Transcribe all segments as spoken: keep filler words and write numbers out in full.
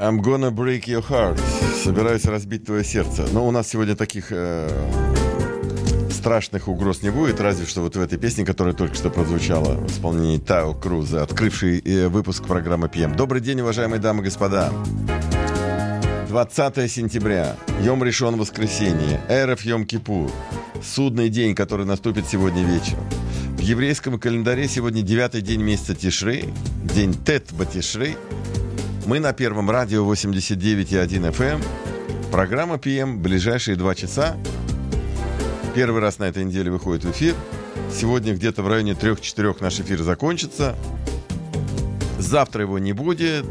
I'm gonna break your heart. Собираюсь разбить твое сердце. Но у нас сегодня таких э, страшных угроз не будет, разве что вот в этой песне, которая только что прозвучала в исполнении Тао Круза, открывший э, выпуск программы пи эм. Добрый день, уважаемые дамы и господа. двадцатое сентября, Йом Ришон, воскресенье, Эрев Йом-Кипур, судный день, который наступит сегодня вечером. В еврейском календаре сегодня девятый день месяца Тишрей, день Тет Батишрей. Мы на Первом радио восемьдесят девять и один эф эм. Программа пи эм ближайшие два часа. Первый раз на этой неделе выходит в эфир. Сегодня где-то в районе трех-четырех наш эфир закончится. Завтра его не будет.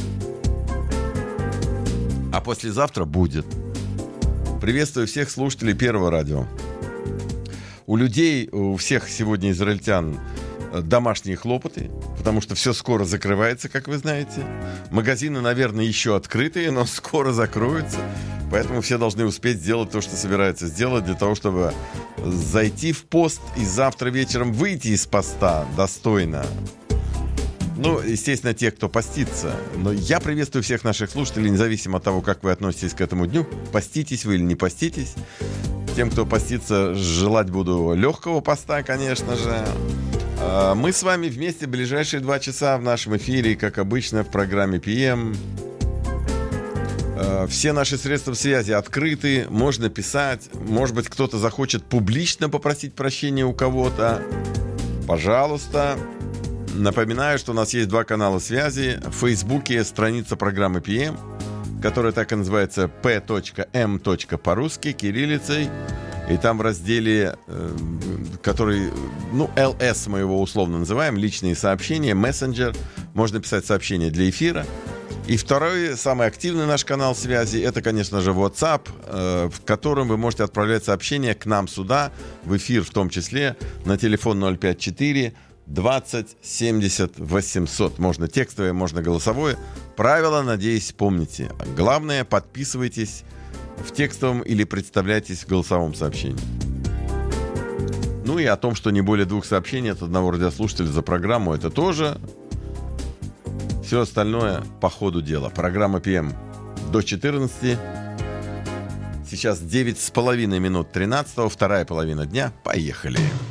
А послезавтра будет. Приветствую всех слушателей Первого радио. У людей, у всех сегодня израильтян домашние хлопоты, потому что все скоро закрывается, как вы знаете. Магазины, наверное, еще открытые, но скоро закроются. Поэтому все должны успеть сделать то, что собираются сделать, для того, чтобы зайти в пост и завтра вечером выйти из поста достойно. Ну, естественно, те, кто постится. Но я приветствую всех наших слушателей, независимо от того, как вы относитесь к этому дню. Поститесь вы или не поститесь. Тем, кто постится, желать буду легкого поста, конечно же. Мы с вами вместе ближайшие два часа в нашем эфире, как обычно, в программе пи эм. Все наши средства связи открыты, можно писать. Может быть, кто-то захочет публично попросить прощения у кого-то. Пожалуйста. Напоминаю, что у нас есть два канала связи. В Фейсбуке страница программы пи эм, которая так и называется пи эм по-русски, кириллицей. И там в разделе, который, ну, эл эс мы его условно называем, личные сообщения, мессенджер, можно писать сообщения для эфира. И второй, самый активный наш канал связи, это, конечно же, WhatsApp, в котором вы можете отправлять сообщения к нам сюда, в эфир в том числе, на телефон ноль пять четыре двадцать семьдесят восемьсот. Можно текстовое, можно голосовое. Правила, надеюсь, помните. Главное, подписывайтесь в текстовом или представляйтесь в голосовом сообщении. Ну и о том, что не более двух сообщений от одного радиослушателя за программу, это тоже. Все остальное по ходу дела. Программа пи эм до четырнадцати. Сейчас девять с половиной минут тринадцатого, вторая половина дня. Поехали.